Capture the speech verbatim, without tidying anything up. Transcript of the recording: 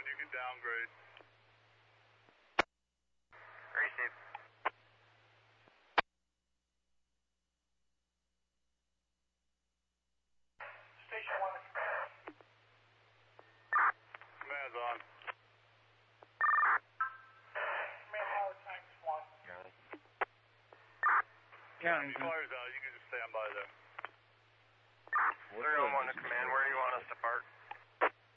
one, you can downgrade. Receive. Station one to command. Command's on. Command power tanks one. County fires out, you can just stand by there. Zero one to command, where